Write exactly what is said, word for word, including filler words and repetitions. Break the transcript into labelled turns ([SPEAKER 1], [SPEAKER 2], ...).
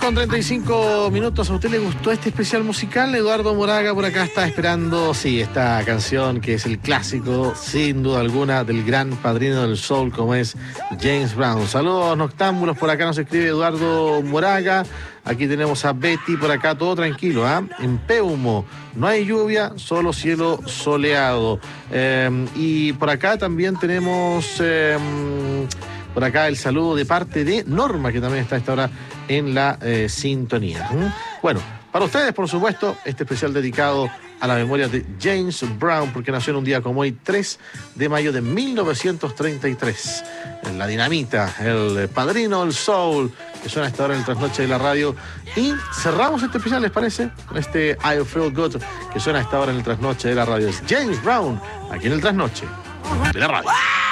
[SPEAKER 1] con treinta y cinco minutos. ¿A usted le gustó este especial musical? Eduardo Moraga por acá está esperando, sí, esta canción que es el clásico, sin duda alguna, del gran padrino del soul como es James Brown. Saludos noctámbulos, por acá nos escribe Eduardo Moraga. Aquí tenemos a Betty por acá, todo tranquilo, ¿ah? ¿eh? En Peumo, no hay lluvia, solo cielo soleado. Eh, y por acá también tenemos... Eh, Por acá el saludo de parte de Norma, que también está a esta hora en la eh, sintonía. ¿Mm? Bueno, para ustedes, por supuesto, este especial dedicado a la memoria de James Brown, porque nació en un día como hoy, tres de mayo de mil novecientos treinta y tres. En La Dinamita, el padrino del soul, que suena a esta hora en el trasnoche de la radio. Y cerramos este especial, ¿les parece? Con este I Feel Good, que suena a esta hora en el trasnoche de la radio. Es James Brown, aquí en el trasnoche de la radio.